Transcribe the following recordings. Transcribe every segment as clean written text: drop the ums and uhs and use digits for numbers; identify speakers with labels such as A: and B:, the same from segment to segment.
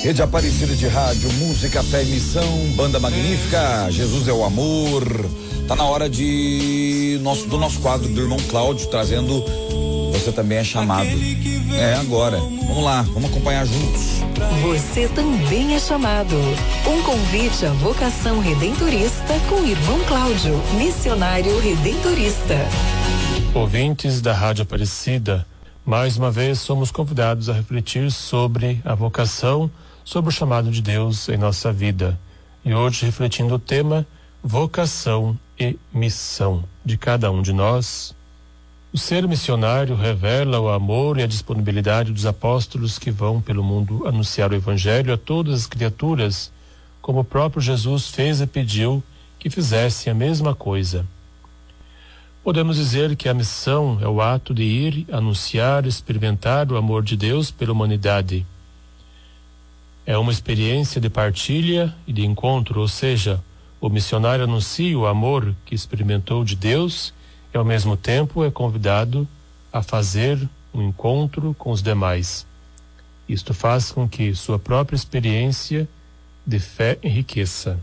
A: Rede Aparecida de Rádio, música, fé e missão, banda magnífica, Jesus é o amor. Tá na hora do nosso quadro do irmão Cláudio, trazendo Você Também é Chamado. Agora. Vamos lá, vamos acompanhar juntos.
B: Você também é chamado. Um convite à vocação redentorista com o irmão Cláudio, missionário redentorista.
C: Ouvintes da Rádio Aparecida, mais uma vez somos convidados a refletir sobre a vocação, sobre o chamado de Deus em nossa vida. E hoje refletindo o tema vocação e missão de cada um de nós. O ser missionário revela o amor e a disponibilidade dos apóstolos que vão pelo mundo anunciar o evangelho a todas as criaturas, como o próprio Jesus fez e pediu que fizessem a mesma coisa. Podemos dizer que a missão é o ato de ir, anunciar, experimentar o amor de Deus pela humanidade. É uma experiência de partilha e de encontro, ou seja, o missionário anuncia o amor que experimentou de Deus e ao mesmo tempo é convidado a fazer um encontro com os demais. Isto faz com que sua própria experiência de fé enriqueça.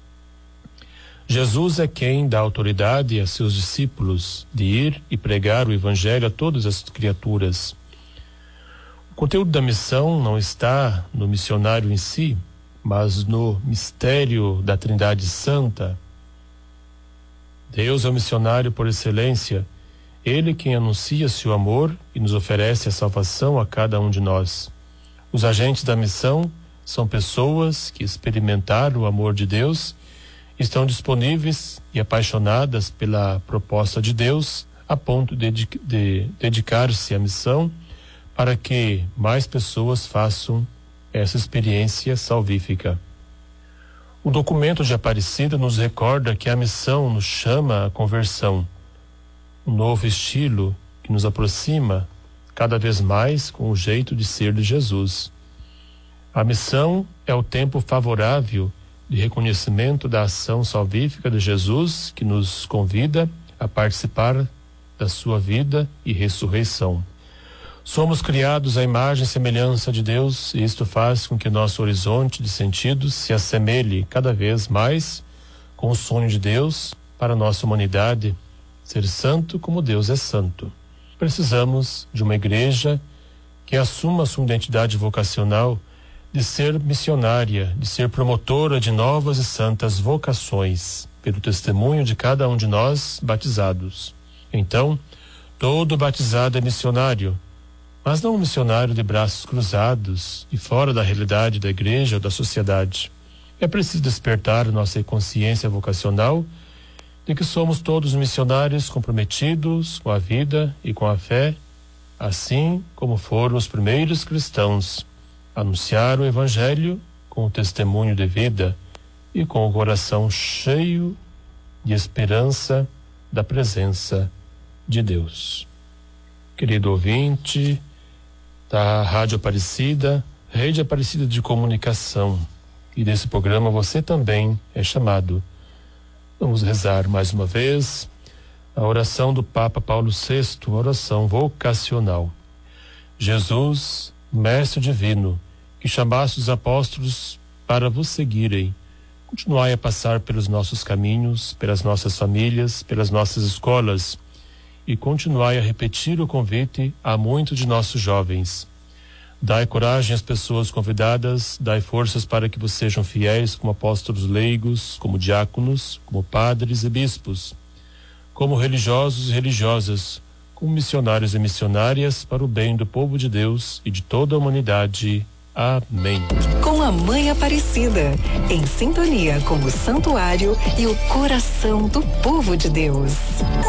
C: Jesus é quem dá autoridade a seus discípulos de ir e pregar o evangelho a todas as criaturas. O conteúdo da missão não está no missionário em si, mas no mistério da Trindade Santa. Deus é o missionário por excelência, Ele quem anuncia seu amor e nos oferece a salvação a cada um de nós. Os agentes da missão são pessoas que experimentaram o amor de Deus, estão disponíveis e apaixonadas pela proposta de Deus, a ponto de dedicar-se à missão para que mais pessoas façam essa experiência salvífica. O documento de Aparecida nos recorda que a missão nos chama à conversão, um novo estilo que nos aproxima cada vez mais com o jeito de ser de Jesus. A missão é o tempo favorável de reconhecimento da ação salvífica de Jesus, que nos convida a participar da sua vida e ressurreição. Somos criados à imagem e semelhança de Deus, e isto faz com que nosso horizonte de sentidos se assemelhe cada vez mais com o sonho de Deus para a nossa humanidade, ser santo como Deus é santo. Precisamos de uma igreja que assuma sua identidade vocacional de ser missionária, de ser promotora de novas e santas vocações, pelo testemunho de cada um de nós batizados. Então, todo batizado é missionário, mas não um missionário de braços cruzados e fora da realidade da igreja ou da sociedade. É preciso despertar nossa consciência vocacional de que somos todos missionários comprometidos com a vida e com a fé, assim como foram os primeiros cristãos. Anunciar o evangelho com o testemunho de vida e com o coração cheio de esperança da presença de Deus. Querido ouvinte da Rádio Aparecida, Rede Aparecida de Comunicação, e desse programa você também é chamado. Vamos rezar mais uma vez a oração do Papa Paulo VI, a oração vocacional. Jesus, Mestre Divino, que chamaste os apóstolos para vos seguirem, continuai a passar pelos nossos caminhos, pelas nossas famílias, pelas nossas escolas, e continuai a repetir o convite a muitos de nossos jovens. Dai coragem às pessoas convidadas, dai forças para que vos sejam fiéis como apóstolos leigos, como diáconos, como padres e bispos, como religiosos e religiosas, como missionários e missionárias para o bem do povo de Deus e de toda a humanidade. Amém.
B: Com a Mãe Aparecida, em sintonia com o santuário e o coração do povo de Deus.